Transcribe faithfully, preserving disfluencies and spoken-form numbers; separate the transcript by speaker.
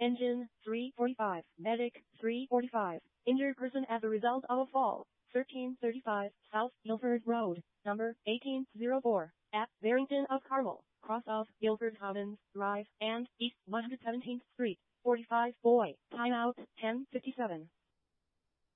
Speaker 1: Engine, three forty-five. Medic, three forty-five. Injured person as a result of a fall, thirteen thirty-five South Guilford Road, number eighteen oh four, at Barrington of Carmel, cross of Guilford Commons Drive and East one hundred seventeenth Street, forty-five Boy. Timeout, ten fifty-seven.